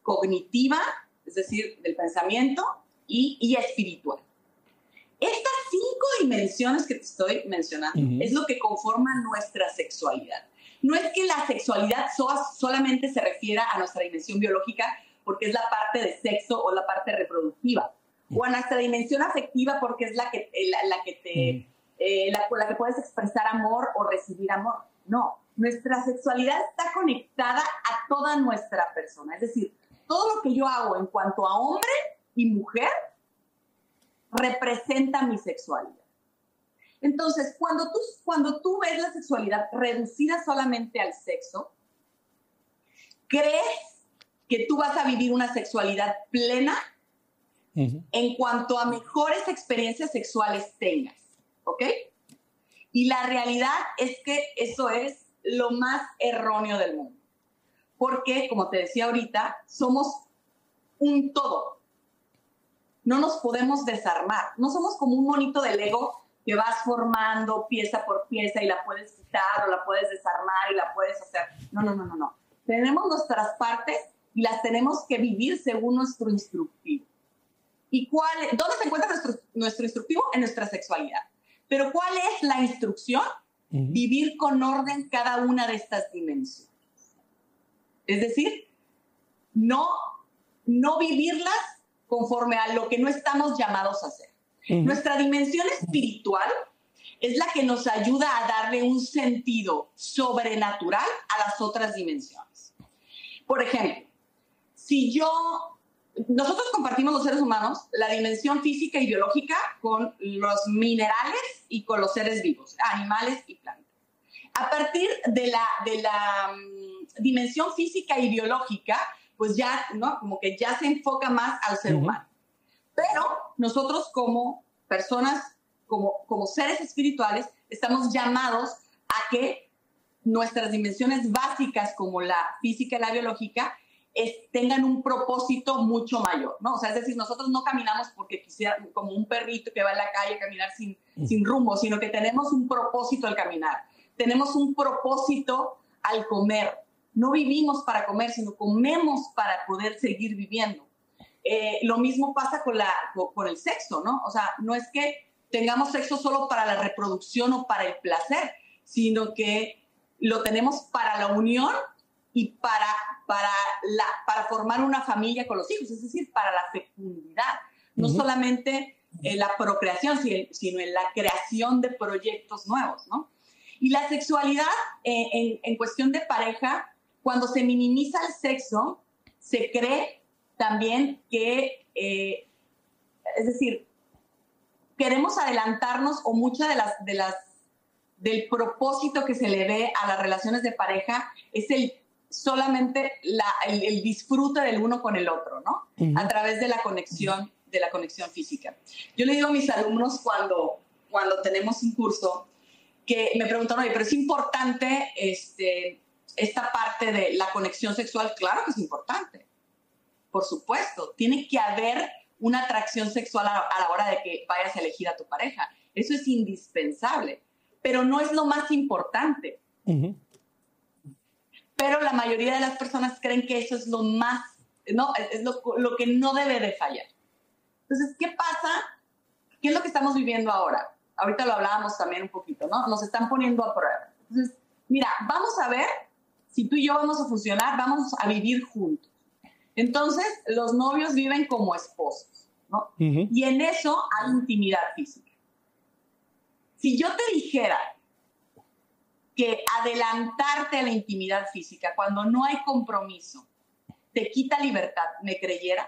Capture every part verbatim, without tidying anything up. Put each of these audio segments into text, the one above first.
cognitiva, es decir, del pensamiento, y, y espiritual. Estas cinco dimensiones que te estoy mencionando uh-huh. es lo que conforma nuestra sexualidad. No es que la sexualidad so, solamente se refiera a nuestra dimensión biológica, porque es la parte de sexo o la parte reproductiva, uh-huh. o a nuestra dimensión afectiva, porque es la que, la, la que te, uh-huh. eh, la, la que puedes expresar amor o recibir amor. No, nuestra sexualidad está conectada a toda nuestra persona. Es decir, todo lo que yo hago en cuanto a hombre y mujer representa mi sexualidad. Entonces, cuando tú, cuando tú ves la sexualidad reducida solamente al sexo, crees que tú vas a vivir una sexualidad plena uh-huh. en cuanto a mejores experiencias sexuales tengas, ¿ok? Y la realidad es que eso es lo más erróneo del mundo. Porque, como te decía ahorita, somos un todo. No nos podemos desarmar. No somos como un monito de Lego que vas formando pieza por pieza y la puedes quitar o la puedes desarmar y la puedes hacer. No, no, no, no, no. Tenemos nuestras partes y las tenemos que vivir según nuestro instructivo. ¿Y cuál, dónde se encuentra nuestro, nuestro instructivo? En nuestra sexualidad. Pero ¿cuál es la instrucción? Uh-huh. Vivir con orden cada una de estas dimensiones. Es decir, no, no vivirlas conforme a lo que no estamos llamados a hacer. Uh-huh. Nuestra dimensión espiritual es la que nos ayuda a darle un sentido sobrenatural a las otras dimensiones. Por ejemplo, si yo... Nosotros compartimos los seres humanos la dimensión física y biológica con los minerales y con los seres vivos, animales y plantas. A partir de la, de la um, dimensión física y biológica, pues ya, ¿no? Como que ya se enfoca más al ser uh-huh. humano. Pero nosotros como personas, como, como seres espirituales, estamos llamados a que nuestras dimensiones básicas como la física y la biológica Es, tengan un propósito mucho mayor, ¿no? O sea, es decir, nosotros no caminamos porque quisiera, como un perrito que va en la calle a caminar sin, mm. sin rumbo, sino que tenemos un propósito al caminar. Tenemos un propósito al comer. No vivimos para comer, sino comemos para poder seguir viviendo. Eh, lo mismo pasa con, la, con, con el sexo, ¿no? O sea, no es que tengamos sexo solo para la reproducción o para el placer, sino que lo tenemos para la unión y para, para, la, para formar una familia con los hijos, es decir, para la fecundidad. No uh-huh. solamente en la procreación, sino en la creación de proyectos nuevos, ¿no? Y la sexualidad, eh, en, en cuestión de pareja, cuando se minimiza el sexo, se cree también que, eh, es decir, queremos adelantarnos o muchas de las, de las, del propósito que se le ve a las relaciones de pareja es el solamente la, el, el disfrute del uno con el otro, ¿no? Uh-huh. A través de la conexión, de la conexión física. Yo le digo a mis alumnos cuando, cuando tenemos un curso que me preguntan, oye, pero es importante este, esta parte de la conexión sexual. Claro que es importante, por supuesto. Tiene que haber una atracción sexual a, a la hora de que vayas a elegir a tu pareja. Eso es indispensable, pero no es lo más importante. Uh-huh. Pero la mayoría de las personas creen que eso es lo más, no, es lo, lo que no debe de fallar. Entonces, ¿qué pasa? ¿Qué es lo que estamos viviendo ahora? Ahorita lo hablábamos también un poquito, ¿no? Nos están poniendo a prueba. Entonces, mira, vamos a ver si tú y yo vamos a funcionar, vamos a vivir juntos. Entonces, los novios viven como esposos, ¿no? Uh-huh. Y en eso hay intimidad física. Si yo te dijera que adelantarte a la intimidad física cuando no hay compromiso te quita libertad, ¿me creyeras?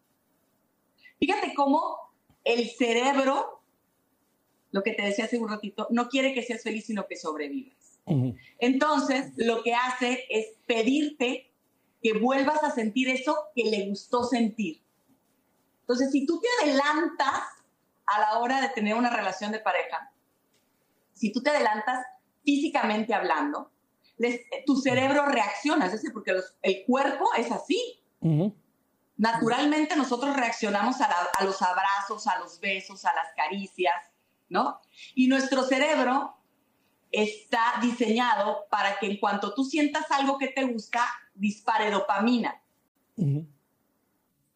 Fíjate cómo el cerebro, lo que te decía hace un ratito, no quiere que seas feliz, sino que sobrevivas. Uh-huh. Entonces, lo que hace es pedirte que vuelvas a sentir eso que le gustó sentir. Entonces, si tú te adelantas a la hora de tener una relación de pareja, si tú te adelantas físicamente hablando, les, tu cerebro reacciona, es decir, porque los, el cuerpo es así. Uh-huh. Naturalmente nosotros reaccionamos a, la, a los abrazos, a los besos, a las caricias, ¿no? Y nuestro cerebro está diseñado para que en cuanto tú sientas algo que te gusta, dispare dopamina. Uh-huh.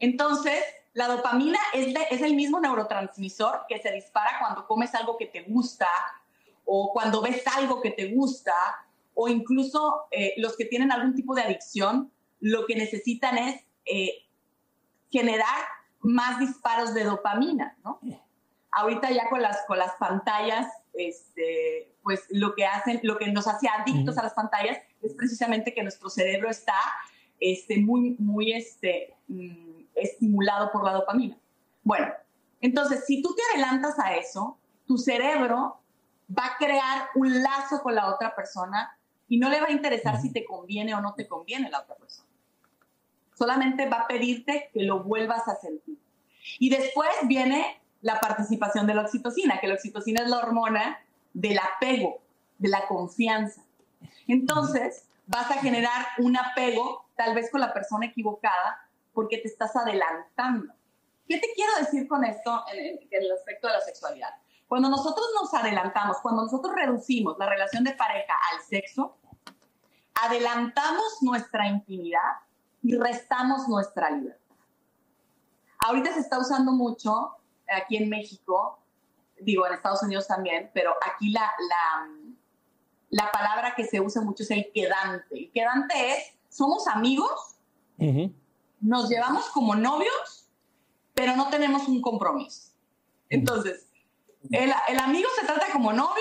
Entonces, la dopamina es, de, es el mismo neurotransmisor que se dispara cuando comes algo que te gusta o cuando ves algo que te gusta, o incluso eh, los que tienen algún tipo de adicción, lo que necesitan es eh, generar más disparos de dopamina, ¿no? Ahorita ya con las, con las pantallas, este, pues lo que hacen, lo que nos hace adictos uh-huh. a las pantallas es precisamente que nuestro cerebro está este, muy, muy este, mm, estimulado por la dopamina. Bueno, entonces, si tú te adelantas a eso, tu cerebro va a crear un lazo con la otra persona y no le va a interesar uh-huh. si te conviene o no te conviene la otra persona. Solamente va a pedirte que lo vuelvas a sentir. Y después viene la participación de la oxitocina, que la oxitocina es la hormona del apego, de la confianza. Entonces, vas a generar un apego, tal vez con la persona equivocada, porque te estás adelantando. ¿Qué te quiero decir con esto en el, en el aspecto de la sexualidad? Cuando nosotros nos adelantamos, cuando nosotros reducimos la relación de pareja al sexo, adelantamos nuestra intimidad y restamos nuestra libertad. Ahorita se está usando mucho aquí en México, digo en Estados Unidos también, pero aquí la, la, la palabra que se usa mucho es el quedante. El quedante es, somos amigos, uh-huh. nos llevamos como novios, pero no tenemos un compromiso. Entonces, el, el amigo se trata como novio,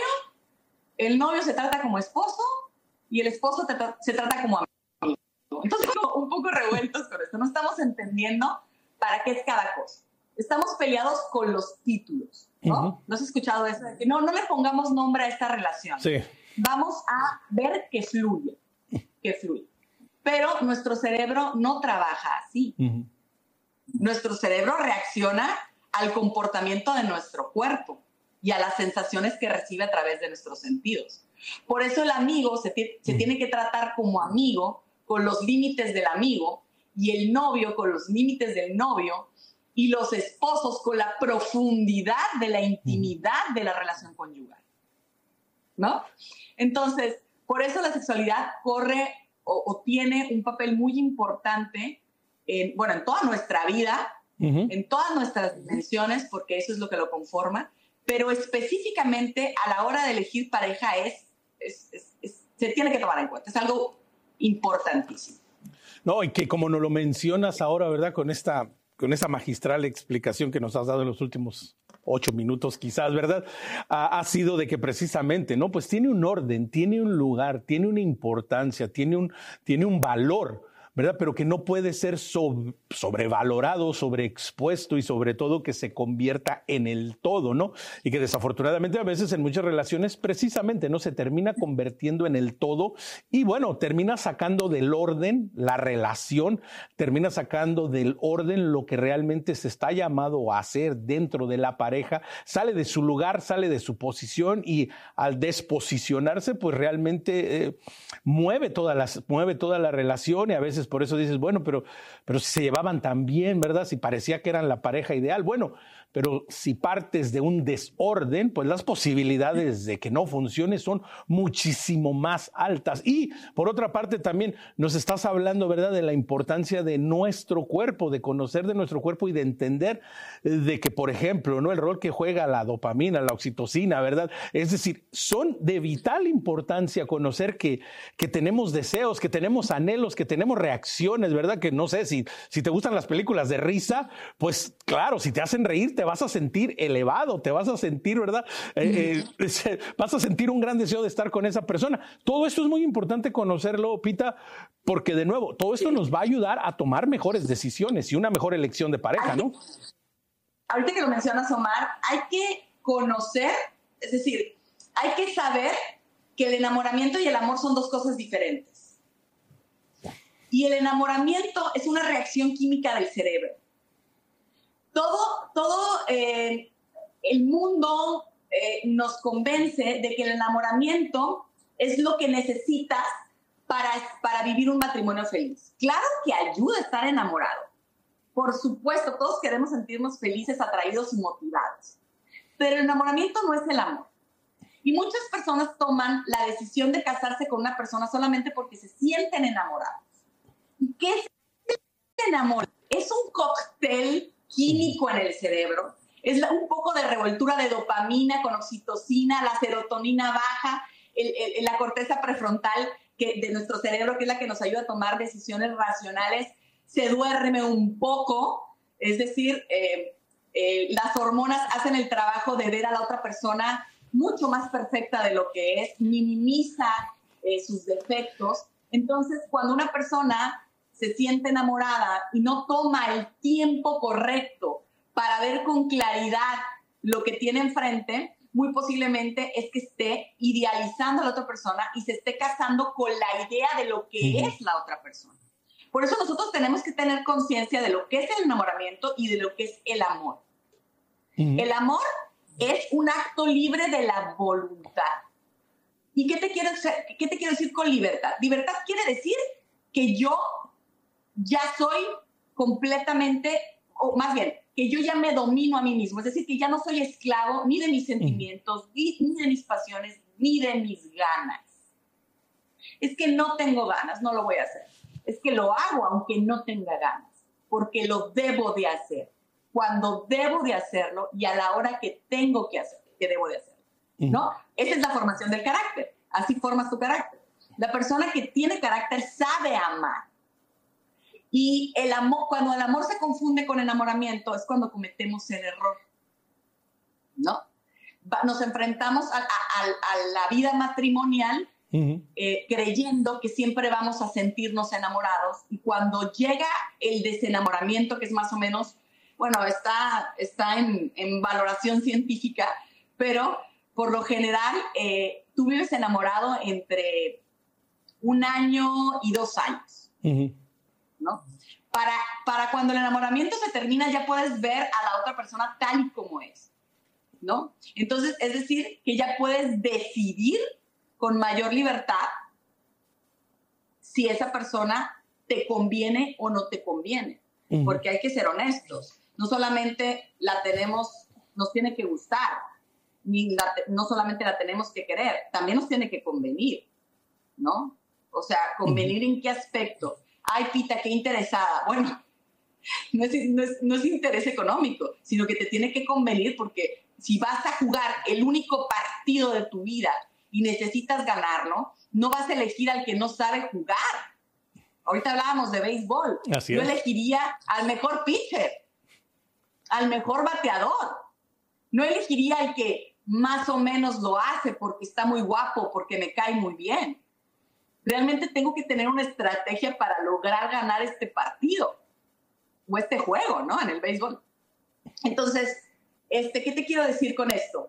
el novio se trata como esposo y el esposo te, se trata como amigo. Entonces, un poco revueltos con esto. No estamos entendiendo para qué es cada cosa. Estamos peleados con los títulos, ¿no? Uh-huh. ¿No has escuchado eso? Que no, no le pongamos nombre a esta relación. Sí. Vamos a ver que fluye, que fluye. Pero nuestro cerebro no trabaja así. Uh-huh. Nuestro cerebro reacciona al comportamiento de nuestro cuerpo y a las sensaciones que recibe a través de nuestros sentidos. Por eso el amigo se, t- se uh-huh. tiene que tratar como amigo, con los límites del amigo, y el novio con los límites del novio, y los esposos con la profundidad de la intimidad de la relación conyugal, ¿no? Entonces, por eso la sexualidad corre o, o tiene un papel muy importante en, bueno, en toda nuestra vida, uh-huh. en todas nuestras dimensiones, porque eso es lo que lo conforma, pero específicamente a la hora de elegir pareja es, es, es, es se tiene que tomar en cuenta, es algo importantísimo. No, y que como nos lo mencionas ahora, ¿verdad? Con esta... con esa magistral explicación que nos has dado en los últimos ocho minutos quizás, ¿verdad? Ha, ha sido de que precisamente, ¿no? Pues tiene un orden, tiene un lugar, tiene una importancia, tiene un, tiene un valor, ¿verdad? Pero que no puede ser sobre, sobrevalorado, sobreexpuesto y sobre todo que se convierta en el todo, ¿no? Y que desafortunadamente a veces en muchas relaciones precisamente no se termina convirtiendo en el todo y bueno, termina sacando del orden la relación, termina sacando del orden lo que realmente se está llamado a hacer dentro de la pareja, sale de su lugar, sale de su posición y al desposicionarse pues realmente eh, mueve, toda la, mueve toda la relación y a veces por eso dices, bueno, pero, pero si se llevaban tan bien, ¿verdad? Si parecía que eran la pareja ideal. Bueno, pero si partes de un desorden, pues las posibilidades de que no funcione son muchísimo más altas. Y por otra parte también nos estás hablando, ¿verdad?, de la importancia de nuestro cuerpo, de conocer de nuestro cuerpo y de entender de que, por ejemplo, ¿no?, el rol que juega la dopamina, la oxitocina, ¿verdad? Es decir, son de vital importancia conocer que, que tenemos deseos, que tenemos anhelos, que tenemos reacciones, ¿verdad? Que no sé, si, si te gustan las películas de risa, pues claro, si te hacen reír, te vas a sentir elevado, te vas a sentir, ¿verdad? Eh, eh, vas a sentir un gran deseo de estar con esa persona. Todo esto es muy importante conocerlo, Pita, porque de nuevo, todo esto nos va a ayudar a tomar mejores decisiones y una mejor elección de pareja, ¿no? Ahorita que lo mencionas, Omar, hay que conocer, es decir, hay que saber que el enamoramiento y el amor son dos cosas diferentes. Y el enamoramiento es una reacción química del cerebro. Todo, todo eh, el mundo eh, nos convence de que el enamoramiento es lo que necesitas para, para vivir un matrimonio feliz. Claro que ayuda a estar enamorado. Por supuesto, todos queremos sentirnos felices, atraídos y motivados. Pero el enamoramiento no es el amor. Y muchas personas toman la decisión de casarse con una persona solamente porque se sienten enamorados. ¿Y qué es el amor? Es es un cóctel químico en el cerebro. Es un poco de revoltura de dopamina con oxitocina, la serotonina baja, el, el, la corteza prefrontal que, de nuestro cerebro, que es la que nos ayuda a tomar decisiones racionales, se duerme un poco. Es decir, eh, eh, las hormonas hacen el trabajo de ver a la otra persona mucho más perfecta de lo que es, minimiza eh, sus defectos. Entonces, cuando una persona se siente enamorada y no toma el tiempo correcto para ver con claridad lo que tiene enfrente, muy posiblemente es que esté idealizando a la otra persona y se esté casando con la idea de lo que uh-huh. es la otra persona. Por eso nosotros tenemos que tener conciencia de lo que es el enamoramiento y de lo que es el amor. Uh-huh. El amor es un acto libre de la voluntad. ¿Y qué te quiero, qué te quiero decir con libertad? Libertad quiere decir que yo ya soy completamente, o más bien, que yo ya me domino a mí mismo. Es decir, que ya no soy esclavo ni de mis sentimientos, ni, ni de mis pasiones, ni de mis ganas. Es que no tengo ganas, no lo voy a hacer. Es que lo hago aunque no tenga ganas, porque lo debo de hacer. Cuando debo de hacerlo y a la hora que tengo que hacerlo, que debo de hacerlo, ¿no? Esa es la formación del carácter. Así formas tu carácter. La persona que tiene carácter sabe amar. Y el amor, cuando el amor se confunde con enamoramiento, es cuando cometemos el error, ¿no? Nos enfrentamos a, a, a la vida matrimonial uh-huh. eh, creyendo que siempre vamos a sentirnos enamorados, y cuando llega el desenamoramiento, que es más o menos, bueno, está, está en, en valoración científica, pero por lo general eh, tú vives enamorado entre un año y dos años. Uh-huh. ¿No? Para, para cuando el enamoramiento se termina, ya puedes ver a la otra persona tal y como es, ¿no? Entonces, es decir, que ya puedes decidir con mayor libertad si esa persona te conviene o no te conviene, uh-huh. porque hay que ser honestos. No solamente la tenemos, nos tiene que gustar, ni la, no solamente la tenemos que querer, también nos tiene que convenir, ¿no? O sea, ¿convenir uh-huh. en qué aspecto? Ay, Pita, qué interesada. Bueno, no es, no, es, no es interés económico, sino que te tiene que convenir, porque si vas a jugar el único partido de tu vida y necesitas ganarlo, no vas a elegir al que no sabe jugar. Ahorita hablábamos de béisbol. Así Yo es. elegiría al mejor pitcher, al mejor bateador. No elegiría al que más o menos lo hace porque está muy guapo, porque me cae muy bien. Realmente tengo que tener una estrategia para lograr ganar este partido o este juego, ¿no? En el béisbol. Entonces, este, ¿qué te quiero decir con esto?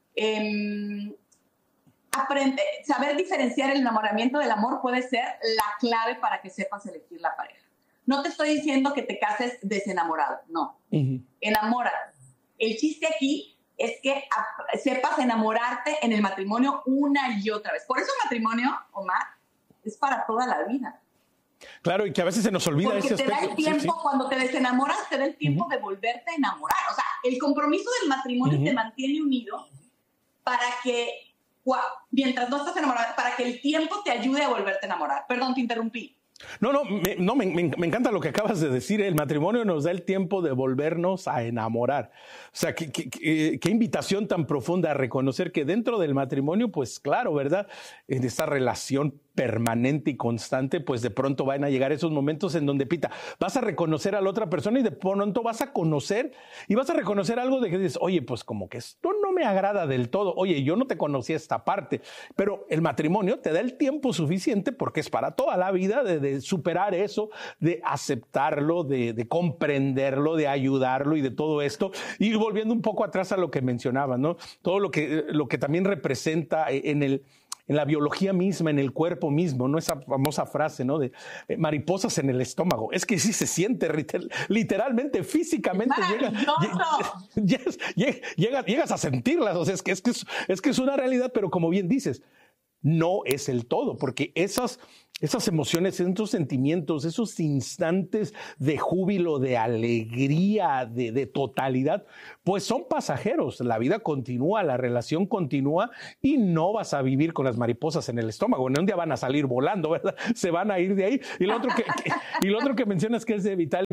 Eh, aprende, saber diferenciar el enamoramiento del amor puede ser la clave para que sepas elegir la pareja. No te estoy diciendo que te cases desenamorado, no. Uh-huh. Enamórate. El chiste aquí es que sepas enamorarte en el matrimonio una y otra vez. Por eso el matrimonio, Omar, es para toda la vida. Claro, y que a veces se nos olvida Porque ese te aspecto. da el tiempo, sí, sí. Cuando te desenamoras, te da el tiempo uh-huh. de volverte a enamorar. O sea, el compromiso del matrimonio uh-huh. te mantiene unido para que, mientras no estás enamorado, para que el tiempo te ayude a volverte a enamorar. Perdón, te interrumpí. No, no, me, no me, me encanta lo que acabas de decir. El matrimonio nos da el tiempo de volvernos a enamorar. O sea, qué, qué, qué, qué invitación tan profunda a reconocer que dentro del matrimonio, pues claro, ¿verdad? En esta relación permanente y constante, pues de pronto van a llegar esos momentos en donde, Pita, vas a reconocer a la otra persona y de pronto vas a conocer y vas a reconocer algo de que dices, oye, pues como que esto no me agrada del todo. Oye, yo no te conocía esta parte, pero el matrimonio te da el tiempo suficiente porque es para toda la vida de, de superar eso, de aceptarlo, de, de comprenderlo, de ayudarlo y de todo esto. Y volviendo un poco atrás a lo que mencionabas, ¿no? Todo lo que, lo que también representa en el en la biología misma, en el cuerpo mismo, ¿no? Esa famosa frase, ¿no? De eh, mariposas en el estómago. Es que sí se siente literalmente, físicamente. Llega, llegas, llegas, llegas a sentirlas. O sea, es que, es, que es, es que es una realidad, pero como bien dices, no es el todo, porque esas, esas emociones, esos sentimientos, esos instantes de júbilo, de alegría, de, de totalidad, pues son pasajeros. La vida continúa, la relación continúa y no vas a vivir con las mariposas en el estómago. En un día van a salir volando, ¿verdad? Se van a ir de ahí. Y lo otro que, que, y lo otro que mencionas que es de vital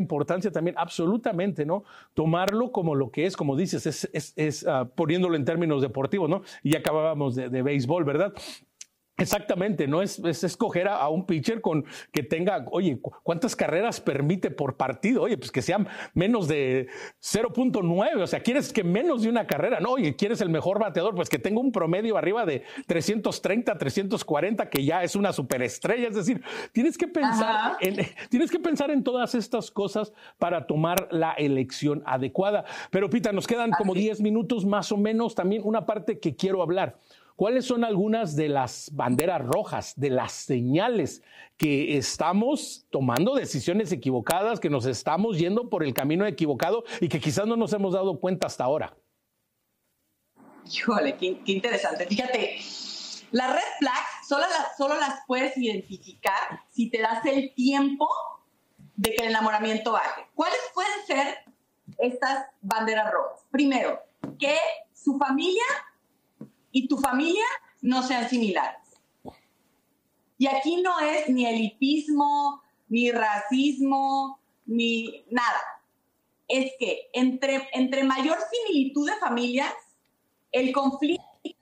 importancia también, absolutamente, ¿no? Tomarlo como lo que es, como dices, es, es, es uh, poniéndolo en términos deportivos, ¿no? Y acabábamos de, de béisbol, ¿verdad? Exactamente, no es, es escoger a, a un pitcher con que tenga, oye, ¿cuántas carreras permite por partido? Oye, pues que sean menos de cero punto nueve, o sea, ¿quieres que menos de una carrera? No, oye, ¿quieres el mejor bateador? Pues que tenga un promedio arriba de trescientos treinta, trescientos cuarenta, que ya es una superestrella, es decir, tienes que pensar en, tienes que pensar en todas estas cosas para tomar la elección adecuada. Pero Pita, nos quedan como diez minutos más o menos, también una parte que quiero hablar. ¿Cuáles son algunas de las banderas rojas, de las señales que estamos tomando decisiones equivocadas, que nos estamos yendo por el camino equivocado y que quizás no nos hemos dado cuenta hasta ahora? Híjole, qué, qué interesante. Fíjate, las red flags solo las, solo las puedes identificar si te das el tiempo de que el enamoramiento baje. ¿Cuáles pueden ser estas banderas rojas? Primero, que su familia y tu familia no sean similares. Y aquí no es ni elitismo, ni racismo, ni nada. Es que entre, entre mayor similitud de familias, el conflicto...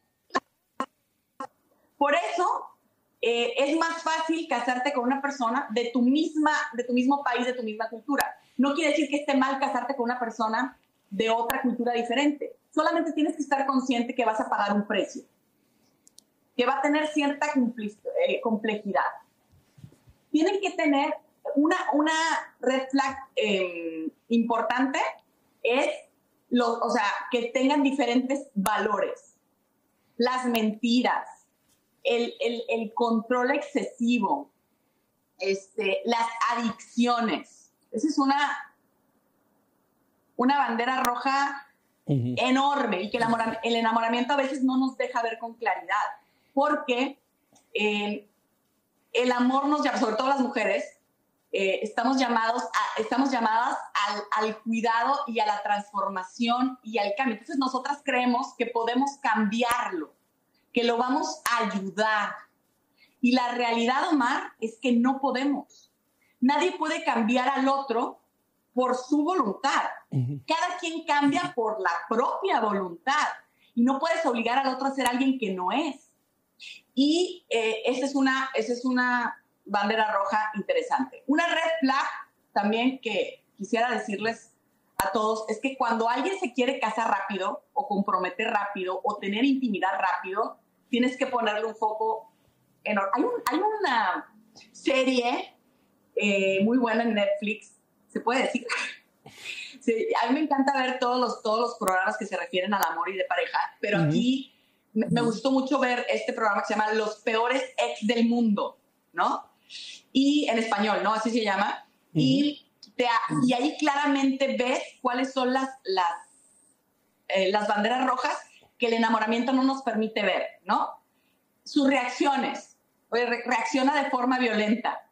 Por eso eh, es más fácil casarte con una persona de tu, misma, de tu mismo país, de tu misma cultura. No quiere decir que esté mal casarte con una persona de otra cultura diferente. Solamente tienes que estar consciente que vas a pagar un precio, que va a tener cierta eh, complejidad. Tienen que tener una, una red flag eh, importante, es lo, o sea, que tengan diferentes valores. Las mentiras, el, el, el control excesivo, este, las adicciones. Esa es una, una bandera roja Uh-huh. enorme, y que el, amor- el enamoramiento a veces no nos deja ver con claridad, porque eh, el amor nos llama, sobre todo las mujeres, eh, estamos, llamados a, estamos llamadas al, al cuidado y a la transformación y al cambio. Entonces nosotras creemos que podemos cambiarlo, que lo vamos a ayudar, y la realidad, Omar, es que no podemos. Nadie puede cambiar al otro por su voluntad. Uh-huh. Cada quien cambia por la propia voluntad, y no puedes obligar al otro a ser alguien que no es. Y eh, esa es una, esa es una bandera roja interesante. Una red flag también que quisiera decirles a todos es que cuando alguien se quiere casar rápido o comprometer rápido o tener intimidad rápido, tienes que ponerle un foco enorme. Hay, un, hay una serie eh, muy buena en Netflix, se puede decir. Sí, a mí me encanta ver todos los, todos los programas que se refieren al amor y de pareja, pero uh-huh. aquí me, me gustó mucho ver este programa que se llama Los Peores Ex del Mundo, ¿no? Y en español, ¿no? Así se llama. Uh-huh. Y, te, y ahí claramente ves cuáles son las, las, eh, las banderas rojas que el enamoramiento no nos permite ver, ¿no? Sus reacciones. Oye, re- reacciona de forma violenta.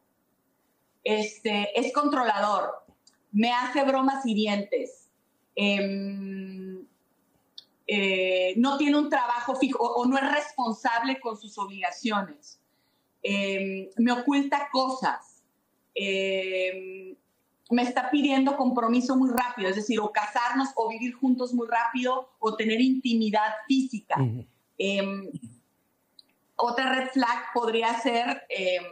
Este, es controlador. Me hace bromas hirientes, eh, eh, no tiene un trabajo fijo o, o no es responsable con sus obligaciones, eh, me oculta cosas, eh, me está pidiendo compromiso muy rápido, es decir, o casarnos o vivir juntos muy rápido o tener intimidad física. Uh-huh. Eh, otra red flag podría ser... Eh,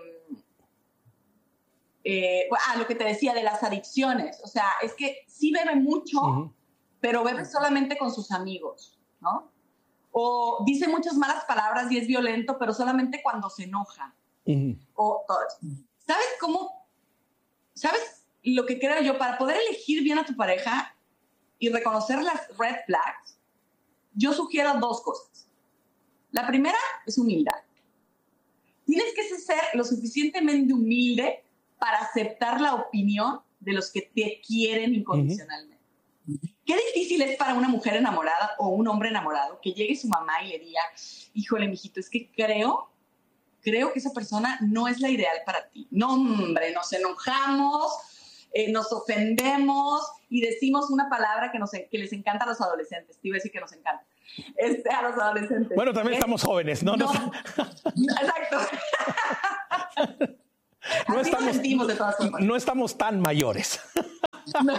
Eh, ah, lo que te decía de las adicciones, o sea, es que sí bebe mucho, uh-huh. pero bebe solamente con sus amigos, ¿no? O dice muchas malas palabras y es violento, pero solamente cuando se enoja. Uh-huh. O todo eso. ¿Sabes cómo? ¿Sabes lo que creo yo? Para poder elegir bien a tu pareja y reconocer las red flags, yo sugiero dos cosas. La primera es humildad. Tienes que ser lo suficientemente humilde para aceptar la opinión de los que te quieren incondicionalmente. Uh-huh. Qué difícil es para una mujer enamorada o un hombre enamorado que llegue su mamá y le diga, híjole, mijito, es que creo, creo que esa persona no es la ideal para ti. No, hombre, nos enojamos, eh, nos ofendemos y decimos una palabra que, nos, que les encanta a los adolescentes. Te iba a decir que nos encanta. Este, a los adolescentes. Bueno, también es, estamos jóvenes, ¿no? no, no exacto. No estamos, de todas formas. No estamos tan mayores. no,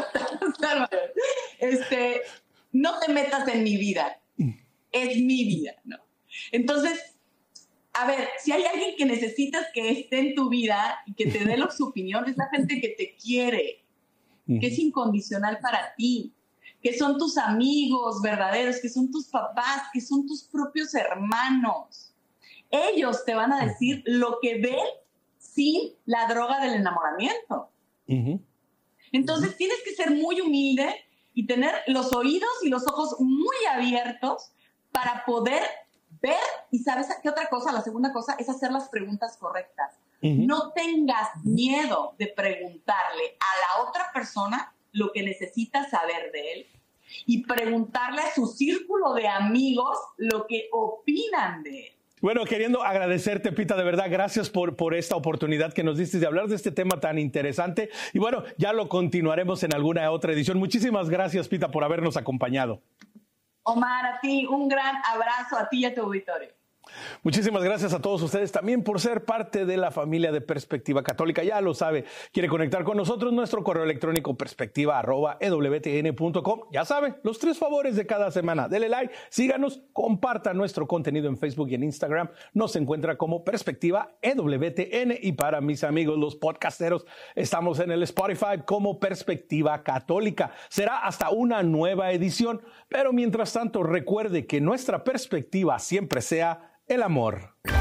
este, no te metas en mi vida, es mi vida, ¿no? Entonces, a ver, si hay alguien que necesitas que esté en tu vida y que te dé su opinión, es la gente que te quiere, que es incondicional para ti, que son tus amigos verdaderos, que son tus papás, que son tus propios hermanos. Ellos te van a decir lo que ven sin la droga del enamoramiento. Uh-huh. Entonces, uh-huh. tienes que ser muy humilde y tener los oídos y los ojos muy abiertos para poder ver. Y ¿sabes qué otra cosa? La segunda cosa es hacer las preguntas correctas. Uh-huh. No tengas miedo de preguntarle a la otra persona lo que necesita saber de él y preguntarle a su círculo de amigos lo que opinan de él. Bueno, queriendo agradecerte, Pita, de verdad, gracias por, por esta oportunidad que nos diste de hablar de este tema tan interesante. Y bueno, ya lo continuaremos en alguna otra edición. Muchísimas gracias, Pita, por habernos acompañado. Omar, a ti un gran abrazo, a ti y a tu auditorio. Muchísimas gracias a todos ustedes también por ser parte de la familia de Perspectiva Católica. Ya lo sabe, quiere conectar con nosotros, nuestro correo electrónico perspectiva arroba e w t n punto com. Ya sabe, los tres favores de cada semana. Dele like, síganos, comparta nuestro contenido en Facebook y en Instagram. Nos encuentra como Perspectiva E W T N. Y para mis amigos, los podcasteros, estamos en el Spotify como Perspectiva Católica. Será hasta una nueva edición. Pero mientras tanto, recuerde que nuestra perspectiva siempre sea el amor.